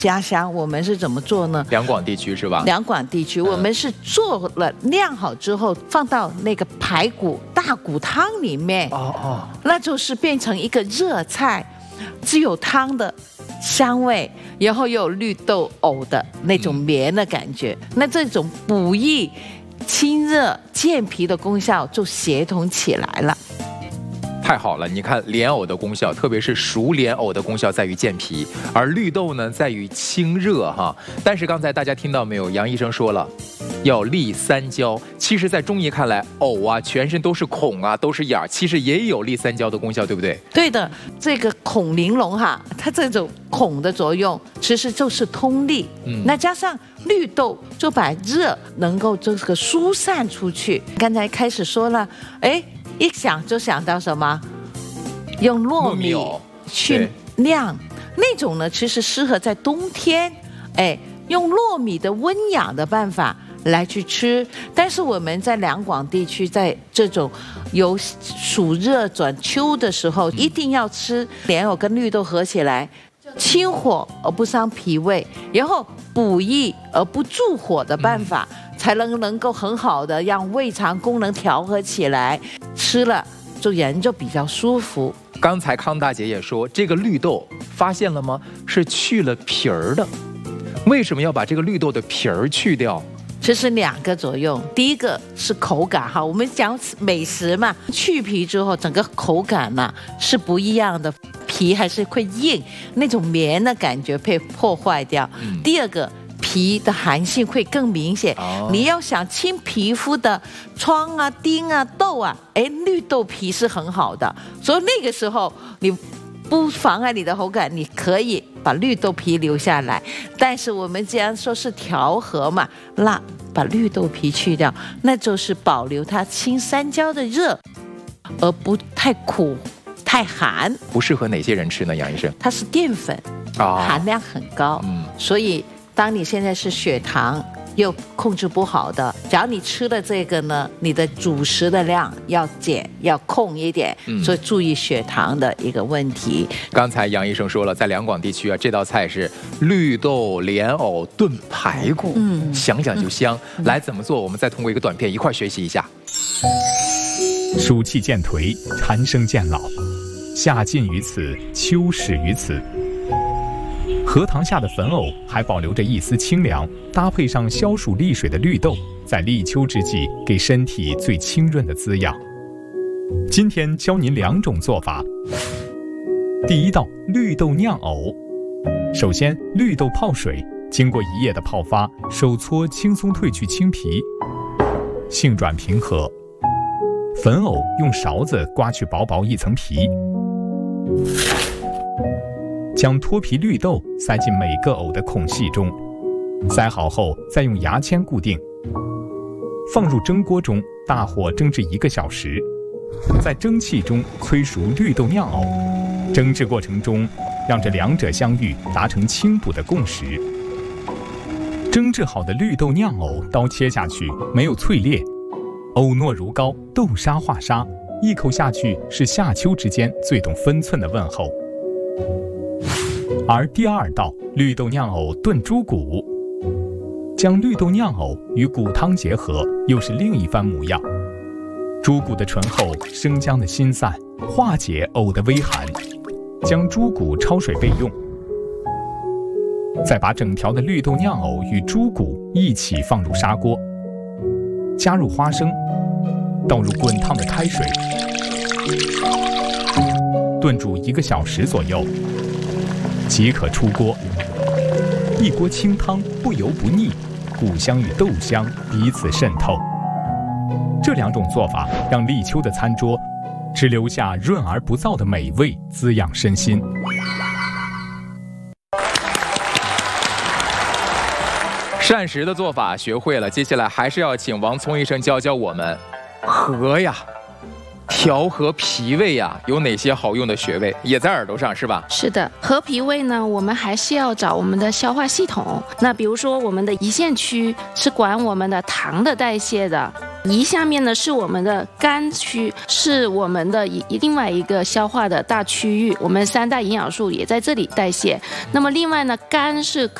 家乡我们是怎么做呢？ 两广地区是吧？ 两广地区我们是做了晾好之后，放到那个排骨大骨汤里面，那就是变成一个热菜，只有汤的香味，然后又有绿豆藕的那种绵的感觉，那这种补益、清热、健脾的功效就协同起来了。 太好了，你看莲藕的功效，特别是熟莲藕的功效在于健脾，而绿豆呢在于清热哈。但是刚才大家听到没有，杨医生说了，要利三焦。其实，在中医看来，藕啊全身都是孔啊，都是眼儿，其实也有利三焦的功效，对不对？ 对的，这个孔玲珑哈，它这种孔的作用其实就是通利，那加上绿豆就把热能够这个疏散出去。刚才开始说了，一想就想到什么？用糯米去酿，那种呢其实适合在冬天，用糯米的温养的办法来去吃。但是我们在两广地区，在这种由暑热转秋的时候，一定要吃莲藕跟绿豆合起来，清火而不伤脾胃，然后补益而不助火的办法，才能够很好的让胃肠功能调和起来，吃了就人就比较舒服。 刚才康大姐也说，这个绿豆发现了吗？是去了皮儿的。为什么要把这个绿豆的皮儿去掉？ 这是两个作用，第一个是口感哈，我们讲美食嘛，去皮之后整个口感嘛是不一样的，皮还是会硬，那种绵的感觉被破坏掉。第二个，皮的寒性会更明显，你要想清皮肤的疮啊、钉啊、痘啊，绿豆皮是很好的，所以那个时候你不妨碍你的口感，你可以把绿豆皮留下来。但是我们既然说是调和嘛，那把绿豆皮去掉，那就是保留它清三焦的热，而不太苦太寒。 不适合哪些人吃呢？杨医生， 它是淀粉，含量很高，所以当你现在是血糖又控制不好的，只要你吃了这个呢，你的主食的量要减，要控一点，所以注意血糖的一个问题。 刚才杨医生说了，在两广地区啊，这道菜是绿豆莲藕炖排骨，想想就香。来怎么做？我们再通过一个短片一块学习一下。 暑气渐颓，蝉声渐老，夏尽于此，秋始于此。荷塘下的粉藕还保留着一丝清凉，搭配上消暑利水的绿豆，在立秋之际给身体最清润的滋养。今天教您2种做法。第一道，绿豆酿藕。首先，绿豆泡水，经过1夜的泡发，手搓轻松褪去青皮，性软平和。粉藕用勺子刮去薄薄一层皮，将脱皮绿豆塞进每个藕的孔隙中，塞好后再用牙签固定，放入蒸锅中，大火蒸至1个小时，在蒸汽中催熟绿豆酿藕。蒸制过程中，让这2者相遇，达成清补的共识。蒸制好的绿豆酿藕，刀切下去没有脆裂，藕糯如膏，豆沙化沙，一口下去是夏秋之间最懂分寸的问候。而第2道，绿豆酿藕炖猪骨，将绿豆酿藕与骨汤结合，又是另一番模样。猪骨的醇厚，生姜的辛散，化解藕的微寒，将猪骨焯水备用。再把整条的绿豆酿藕与猪骨一起放入砂锅，加入花生，倒入滚烫的开水，炖煮1个小时左右，即可出锅。一锅清汤，不油不腻，骨香与豆香彼此渗透。这2种做法让立秋的餐桌只留下润而不燥的美味，滋养身心。 膳食的做法学会了，接下来还是要请王聪医生教教我们和呀。调和脾胃呀，有哪些好用的穴位？也在耳朵上是吧？ 是的，和脾胃呢，我们还是要找我们的消化系统。那比如说我们的胰腺区是管我们的糖的代谢的， 胰下面呢是我们的肝区，是我们的另外一个消化的大区域，我们3大营养素也在这里代谢。那么另外呢，肝是